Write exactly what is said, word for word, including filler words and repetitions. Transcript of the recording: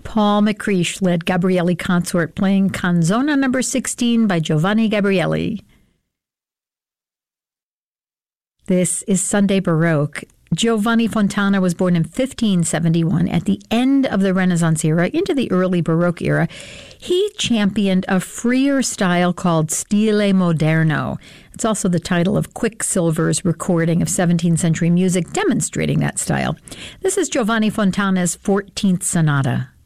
Paul McCreish led Gabrielli Consort playing Canzona number sixteen by Giovanni Gabrielli. This is Sunday Baroque. Giovanni Fontana was born in fifteen seventy-one at the end of the Renaissance era into the early Baroque era. He championed a freer style called Stile Moderno. It's also the title of Quicksilver's recording of seventeenth century music demonstrating that style. This is Giovanni Fontana's fourteenth Sonata.